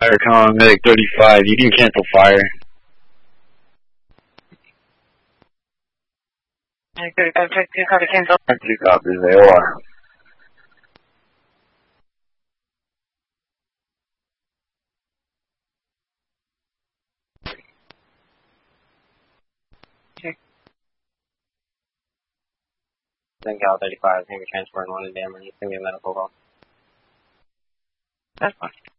Fire, come on, medic 35. You can cancel fire. Medic 35, check 2, copy, cancel. 2 copies, AOR. Check. Then Cal 35 is going to be transferring one of the damage. It's going to be a medical call. That's fine.